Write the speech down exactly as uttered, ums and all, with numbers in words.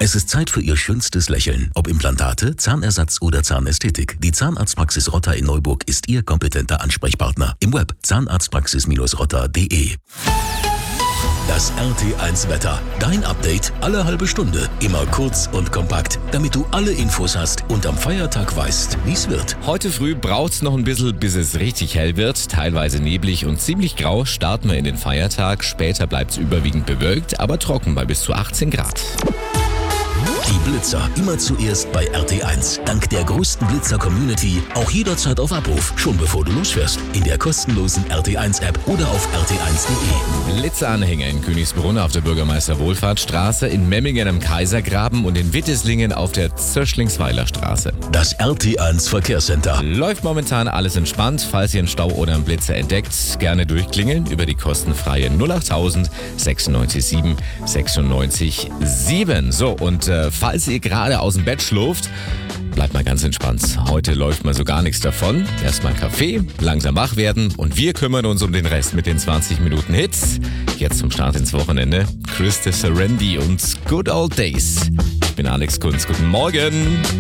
Es ist Zeit für Ihr schönstes Lächeln. Ob Implantate, Zahnersatz oder Zahnästhetik. Die Zahnarztpraxis Rotter in Neuburg ist Ihr kompetenter Ansprechpartner. Im Web zahnarztpraxis rotter punkt de. Das R T eins Wetter. Dein Update alle halbe Stunde. Immer kurz und kompakt, damit du alle Infos hast und am Feiertag weißt, wie es wird. Heute früh braucht's noch ein bisschen, bis es richtig hell wird. Teilweise neblig und ziemlich grau starten wir in den Feiertag. Später bleibt's überwiegend bewölkt, aber trocken bei bis zu achtzehn Grad. Die Blitzer immer zuerst bei R T eins. Dank der größten Blitzer-Community auch jederzeit auf Abruf, schon bevor du losfährst. In der kostenlosen R T eins App oder auf r t eins punkt de. Blitzeranhänger in Königsbrunn auf der Bürgermeister-Wohlfahrtsstraße, in Memmingen am Kaisergraben und in Wittislingen auf der Zöschlingsweiler Straße. Das R T eins Verkehrscenter. Läuft momentan alles entspannt. Falls ihr einen Stau oder einen Blitzer entdeckt, gerne durchklingeln über die kostenfreie null achttausend sechsundneunzig sieben sechsundneunzig sieben. So, und äh, falls ihr gerade aus dem Bett schlurft, bleibt mal ganz entspannt. Heute läuft mal so gar nichts davon. Erstmal Kaffee, langsam wach werden und wir kümmern uns um den Rest mit den zwanzig Minuten Hits. Jetzt zum Start ins Wochenende. Christopher Randy und Good Old Days. Ich bin Alex Kunz. Guten Morgen.